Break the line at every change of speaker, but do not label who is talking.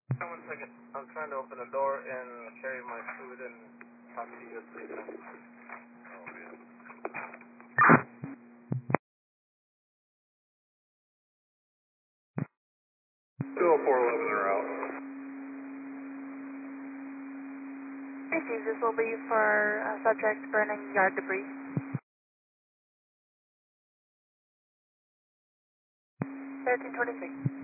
One second. I'm trying to open the door and carry my food and talk to you at the same time. 20411 are out.
Receive, this will be for subject burning yard debris. 1326.